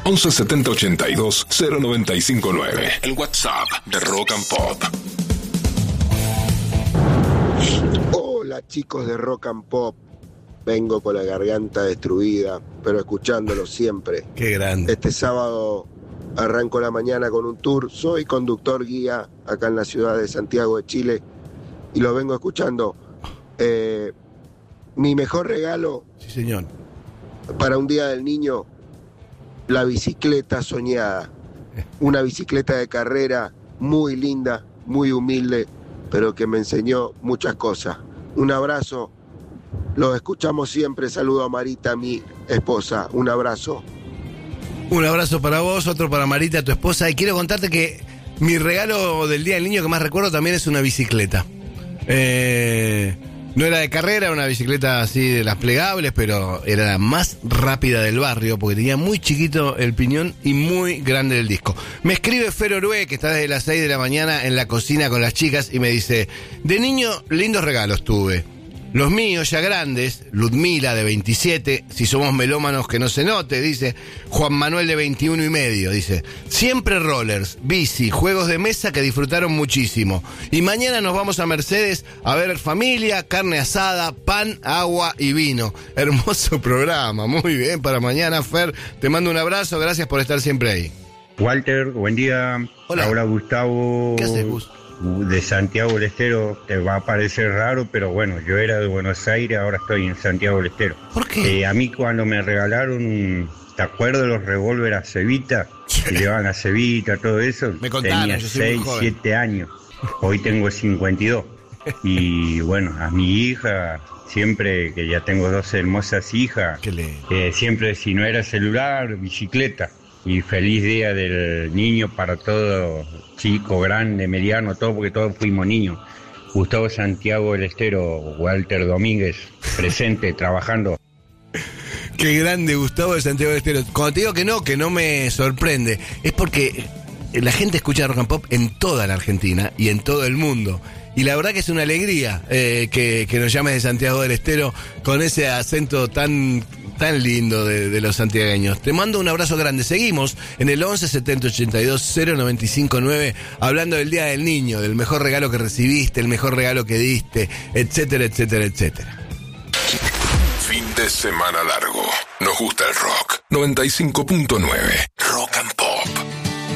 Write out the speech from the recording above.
11 70 82 0959. El WhatsApp de Rock and Pop. Hola chicos de Rock and Pop. Vengo con la garganta destruida, pero escuchándolo siempre. Qué grande. Este sábado arranco la mañana con un tour. Soy conductor guía acá en la ciudad de Santiago de Chile y lo vengo escuchando. Mi mejor regalo, sí señor, para un día del niño, la bicicleta soñada. Una bicicleta de carrera muy linda, muy humilde, pero que me enseñó muchas cosas. Un abrazo. Los escuchamos siempre. Saludo a Marita, mi esposa. Un abrazo. Un abrazo para vos, otro para Marita, tu esposa. Y quiero contarte que mi regalo del Día del Niño que más recuerdo también es una bicicleta. No era de carrera, era una bicicleta así de las plegables, pero era la más rápida del barrio porque tenía muy chiquito el piñón y muy grande el disco. Me escribe Fer Orué, que está desde las 6 de la mañana en la cocina con las chicas, y me dice: de niño, lindos regalos tuve. Los míos ya grandes, Ludmila de 27, si somos melómanos que no se note, dice. Juan Manuel de 21 y medio, dice. Siempre rollers, bici, juegos de mesa que disfrutaron muchísimo. Y mañana nos vamos a Mercedes a ver familia, carne asada, pan, agua y vino. Hermoso programa, muy bien para mañana, Fer. Te mando un abrazo, gracias por estar siempre ahí. Walter, buen día. Hola. Gustavo. ¿Qué haces, Gus? De Santiago del Estero. Te va a parecer raro, pero bueno, yo era de Buenos Aires, ahora estoy en Santiago del Estero. ¿Por qué? A mí cuando me regalaron, ¿te acuerdas de los revólveres a Cevita? Sí. Que llevaban a Cevita, todo eso. Me contaron, tenía yo soy muy 6, joven. 7 años. Hoy tengo 52. Y bueno, a mi hija, siempre que ya tengo 2 hermosas hijas, siempre si no era celular, bicicleta. Y feliz día del niño para todo, chico, grande, mediano, todo, porque todos fuimos niños. Gustavo Santiago del Estero, Walter Domínguez, presente, trabajando. Qué grande Gustavo de Santiago del Estero. Cuando te digo que no me sorprende, es porque la gente escucha rock and pop en toda la Argentina y en todo el mundo. Y la verdad que es una alegría que nos llames de Santiago del Estero con ese acento tan lindo de los santiagueños. Te mando un abrazo grande. Seguimos en el 11 70 82 0959 hablando del Día del Niño, del mejor regalo que recibiste, el mejor regalo que diste, etcétera, etcétera, etcétera. Fin de semana largo. Nos gusta el rock. 95.9. Rock and